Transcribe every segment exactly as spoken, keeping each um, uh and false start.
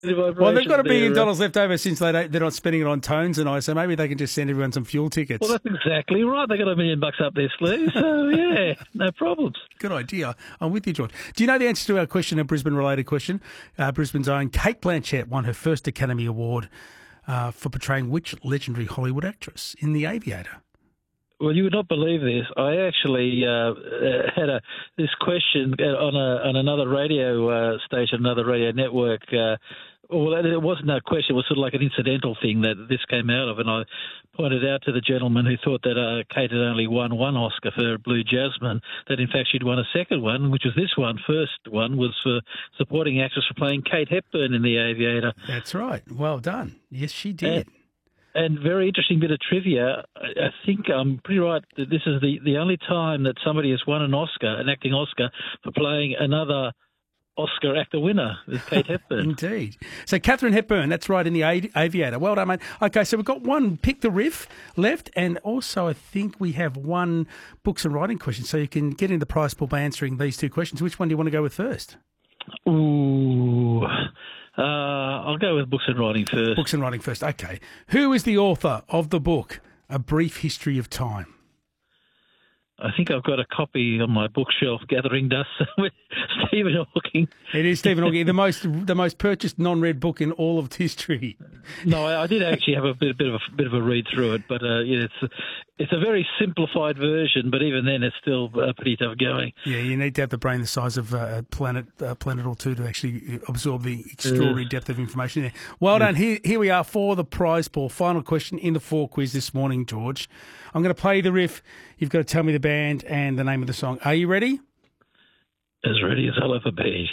Well, they've got a billion dollars left over since they don't, they're not spending it on tones and I, so maybe they can just send everyone some fuel tickets. Well, that's exactly right. They got a million bucks up their sleeve, so yeah, no problems. Good idea. I'm with you, George. Do you know the answer to our question, a Brisbane-related question? Uh, Brisbane's own Kate Blanchett won her first Academy Award uh, for portraying which legendary Hollywood actress in The Aviator? Well, you would not believe this. I actually uh, had a this question on a on another radio uh, station, another radio network. Uh, well, it wasn't a question; it was sort of like an incidental thing that this came out of. And I pointed out to the gentleman who thought that uh, Kate had only won one Oscar for Blue Jasmine, that in fact she'd won a second one, which was this one. First one was for supporting actress for playing Kate Hepburn in The Aviator. That's right. Well done. Yes, she did. And, And very interesting bit of trivia. I think I'm pretty right that this is the, the only time that somebody has won an Oscar, an acting Oscar, for playing another Oscar actor winner, is Kate Hepburn. Indeed. So Katharine Hepburn, that's right, in The Aviator. Well done, mate. Okay, so we've got one Pick the Riff left, and also I think we have one books and writing question, so you can get in the prize pool by answering these two questions. Which one do you want to go with first? Ooh... Uh, I'll go with books and writing first. Books and writing first, okay. Who is the author of the book, A Brief History of Time? I think I've got a copy on my bookshelf gathering dust with Stephen Hawking. It is Stephen Hawking, the most the most purchased non-read book in all of history. No, I, I did actually have a bit, bit of a bit of a read through it, but uh, yeah, it's it's a very simplified version. But even then, it's still uh, pretty tough going. Yeah, you need to have the brain the size of a planet, a planet or two to actually absorb the extraordinary depth of information there. Well done. Here, here we are for the prize pool. Final question in the four quiz this morning, George. I'm going to play the riff. You've got to tell me the band and the name of the song. Are you ready? As ready as I'll ever be.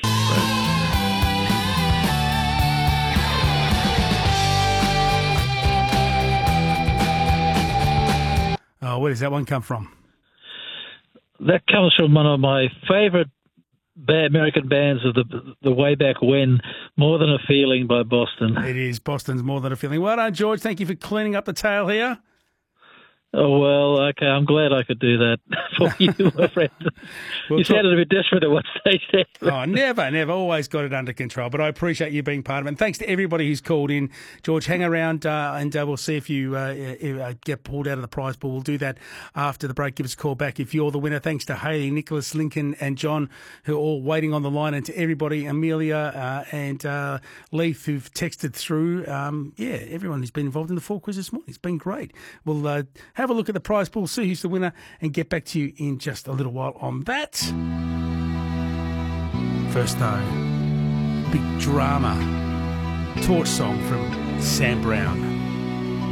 Oh, where does that one come from? That comes from one of my favourite American bands of the the way back when, More Than a Feeling by Boston. It is Boston's More Than a Feeling. Well done, George. Thank you for cleaning up the tail here. Oh, well, okay, I'm glad I could do that for you, my friend. We'll you talk- sounded a bit desperate at one stage there. Oh, never, never. Always got it under control. But I appreciate you being part of it. And thanks to everybody who's called in. George, hang around uh, and uh, we'll see if you uh, uh, get pulled out of the prize pool. We'll do that after the break. Give us a call back if you're the winner. Thanks to Hayley, Nicholas, Lincoln and John, who are all waiting on the line. And to everybody, Amelia uh, and uh, Leith, who've texted through. Um, yeah, everyone who's been involved in the four quiz this morning. It's been great. We'll uh, have a look at the prize pool, see who's the winner, and get back to you in just a little while on that. First, though, big drama torch song from Sam Brown.